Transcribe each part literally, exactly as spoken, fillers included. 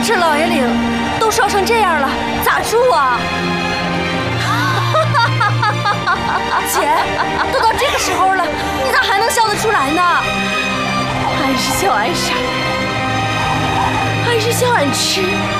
这老爷岭都烧成这样了，咋住啊？姐，都到这个时候了，你咋还能笑得出来呢？俺是笑俺傻，还是笑俺痴？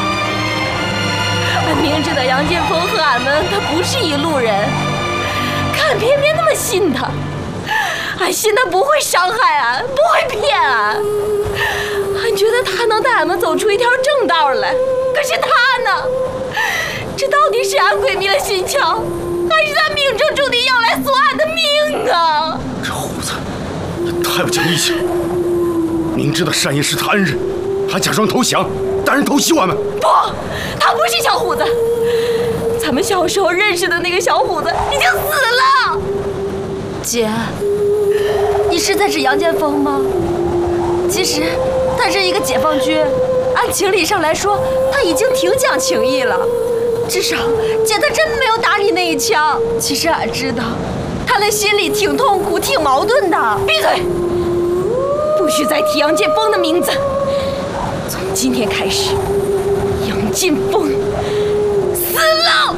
俺明知道杨建峰和俺们他不是一路人，可俺偏偏那么信他。俺信他不会伤害俺，不会骗俺。俺觉得他能带俺们走出一条正道来，可是他呢？这到底是俺鬼迷了心窍，还是他命中注定要来索俺的命啊？ 这虎子太不讲义气了，明知道单爷是他恩人，还假装投降，带人偷袭我们。 不，他不是小虎子，咱们小时候认识的那个小虎子已经死了。姐，你是在指杨建峰吗？其实他是一个解放军，按情理上来说，他已经挺讲情义了。至少姐他真没有打你那一枪。其实俺知道，他的心里挺痛苦、挺矛盾的。闭嘴！不许再提杨建峰的名字。从今天开始，杨建峰死了！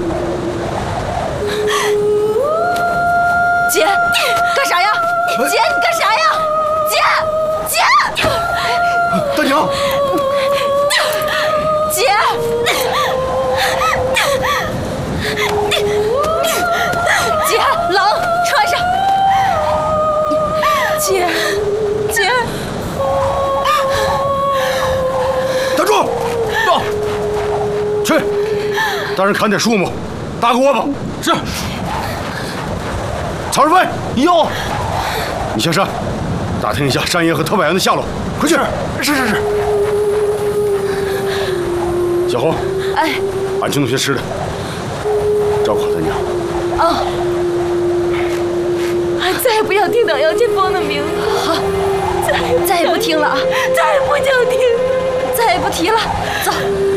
姐，干啥呀？姐，你干啥呀？姐，姐！ 大娘， 姐，姐，冷，穿上。姐，姐， 打住！到，去，带人砍点树木，搭个窝吧。是。曹世飞， 哟， 你下山，打听一下单爷和特派员的下落，快去！ 是是是。 小红， 哎， 俺去弄些吃的，照顾好他娘。 啊！俺再也不要听到杨建峰的名字。好，再再也不听了啊！再也不想听，再也不提了。走。